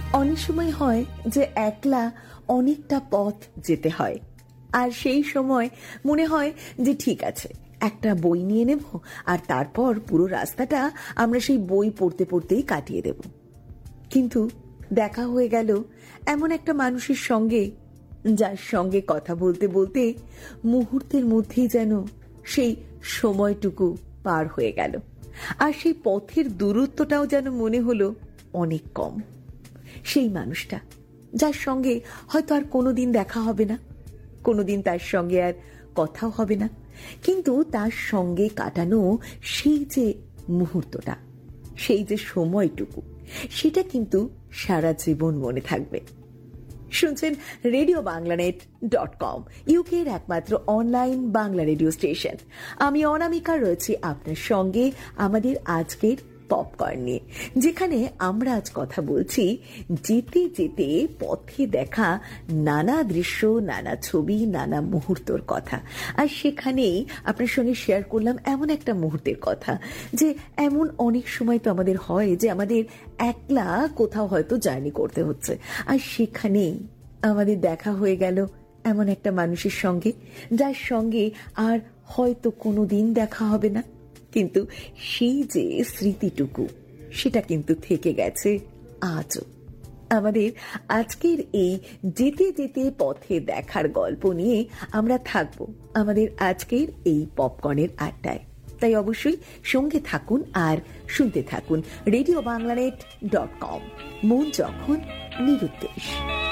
অনেক সময় হয় যে একলা অনেকটা পথ যেতে হয়, আর সেই সময় মনে হয় যে ঠিক আছে, একটা বই নিয়ে নেব আর তারপর পুরো রাস্তাটা আমরা সেই বই পড়তে পড়তেই কাটিয়ে দেব। কিন্তু দেখা হয়ে গেল এমন একটা মানুষের সঙ্গে, যার সঙ্গে কথা বলতে বলতে মুহূর্তের মধ্যেই যেন সেই সময়টুকু পার হয়ে গেল, আর সেই পথের দূরত্বটাও যেন মনে হলো অনেক কম। সেই মানুষটা যার সঙ্গে হয়তো আর কোনোদিন দেখা হবে না, কোনোদিন তার সঙ্গে আর কথাও হবে না, কিন্তু তার সঙ্গে কাটানো সেই যে মুহূর্তটা, সেই যে সময়টুকু, সেটা কিন্তু সারা জীবন মনে থাকবে। শুনছেন RadioBanglaNet.com, ইউকের একমাত্র অনলাইন বাংলা রেডিও স্টেশন। আমি অনামিকা রয়েছি আপনার সঙ্গে আমাদের আজকের পপকর্ন নিয়ে, যেখানে আমরা আজ কথা বলছি যেতে যেতে পথে দেখা নানা দৃশ্য, নানা ছবি, নানা মুহূর্তর কথা। আর সেখানেই আপনার সঙ্গে শেয়ার করলাম এমন একটা মুহূর্তের কথা, যে এমন অনেক সময় তো আমাদের হয় যে আমাদের একলা কোথাও হয়তো জার্নি করতে হচ্ছে, আর সেখানেই আমাদের দেখা হয়ে গেল এমন একটা মানুষের সঙ্গে, যার সঙ্গে আর হয়তো কোনোদিন দেখা হবে না, কিন্তু সেই যে স্মৃতিটুকু, সেটা কিন্তু থেকে গেছে আজও। আমাদের আজকের এই যেতে যেতে পথে দেখার গল্প নিয়ে আমরা থাকবো আমাদের আজকের এই পপকর্নের আড্ডায়। তাই অবশ্যই সঙ্গে থাকুন আর শুনতে থাকুন RadioBanglaNet.com, মন যখন নিরুদ্দেশ।